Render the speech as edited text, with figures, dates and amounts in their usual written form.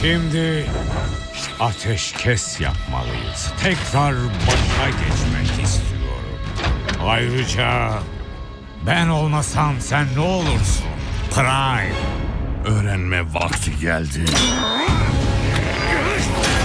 Şimdi ateşkes yapmalıyız. Tekrar başa geçmek istiyorum. Ayrıca ben olmasam sen ne olursun? Prime. Öğrenme vakti geldi.